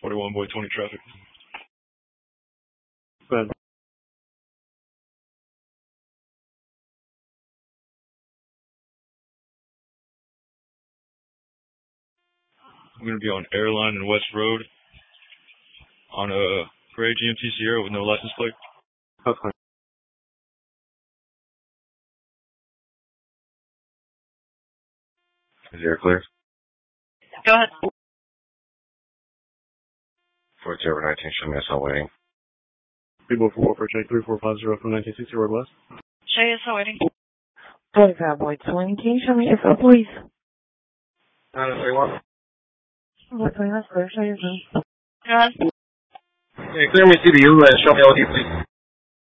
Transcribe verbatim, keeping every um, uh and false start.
forty-one Boy twenty traffic. Go ahead. I'm going to be on Airline and West Road on a gray G M T Sierra with no license plate. Okay. Is the air clear? Go ahead. four zero nineteen, show me S L waiting. People four for check three four five zero from nineteen sixty Road West. Show you S L waiting. forty-five Boy twenty, can you show me S L, please? nine three one. Boy twenty, that's clear. Show your phone. Go ahead. Hey, clear me C B U and show me O D, please.